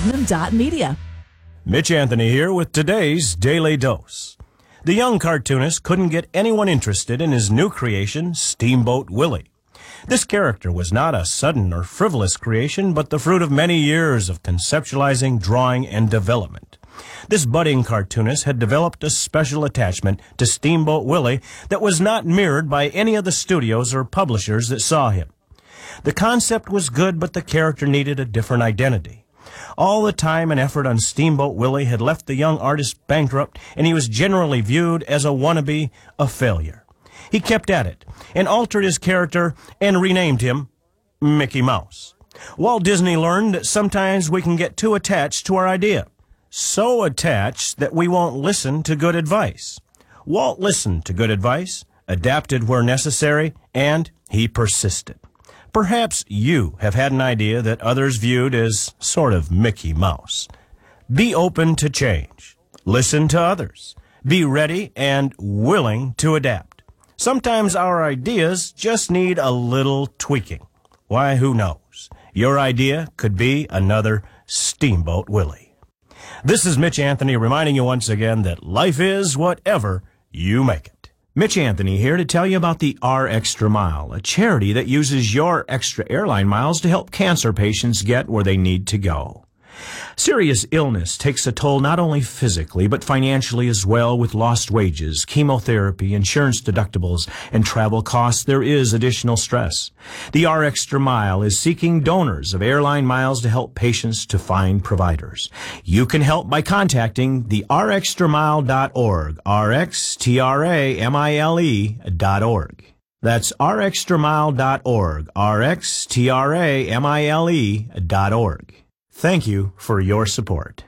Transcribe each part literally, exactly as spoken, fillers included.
magnum dot media. Mitch Anthony here with today's Daily Dose. The young cartoonist couldn't get anyone interested in his new creation, Steamboat Willie. This character was not a sudden or frivolous creation, but the fruit of many years of conceptualizing, drawing, and development. This budding cartoonist had developed a special attachment to Steamboat Willie that was not mirrored by any of the studios or publishers that saw him. The concept was good, but the character needed a different identity. All the time and effort on Steamboat Willie had left the young artist bankrupt, and he was generally viewed as a wannabe, a failure. He kept at it and altered his character and renamed him Mickey Mouse. Walt Disney learned that sometimes we can get too attached to our idea. So attached that we won't listen to good advice. Walt listened to good advice, adapted where necessary, and he persisted. Perhaps you have had an idea that others viewed as sort of Mickey Mouse. Be open to change. Listen to others. Be ready and willing to adapt. Sometimes our ideas just need a little tweaking. Why, who knows? Your idea could be another Steamboat Willie. This is Mitch Anthony reminding you once again that life is whatever you make it. Mitch Anthony here to tell you about the R Extra Mile, a charity that uses your extra airline miles to help cancer patients get where they need to go. Serious illness takes a toll not only physically but financially as well. With lost wages, chemotherapy, insurance deductibles, and travel costs, there is additional stress. The R Extra Mile is seeking donors of airline miles to help patients to find providers. You can help by contacting the r extra mile dot org, R X T R A M I L E dot org. That's r extra mile dot org, R X T R A M I L E dot org. Thank you for your support.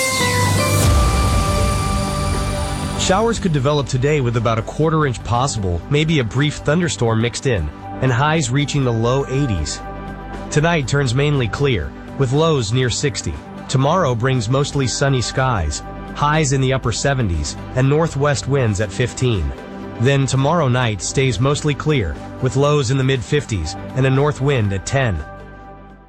Showers could develop today with about a quarter inch possible, maybe a brief thunderstorm mixed in, and highs reaching the low eighties. Tonight turns mainly clear, with lows near sixty. Tomorrow brings mostly sunny skies, highs in the upper seventies, and northwest winds at fifteen. Then tomorrow night stays mostly clear, with lows in the mid fifties and a north wind at ten.